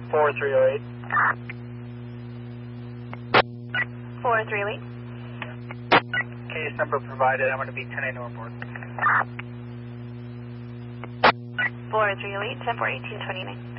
4308. 4308. Case number provided. I'm going to be 10A northbound. 4308, 10 for 1829.